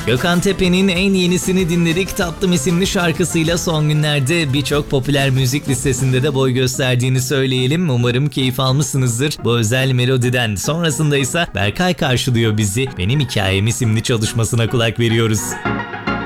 Gökhan Tepe'nin en yenisini dinledik. Tatlım isimli şarkısıyla son günlerde birçok popüler müzik listesinde de boy gösterdiğini söyleyelim. Umarım keyif almışsınızdır bu özel melodiden. Sonrasında ise Berkay karşılıyor bizi. Benim Hikayem isimli çalışmasına kulak veriyoruz.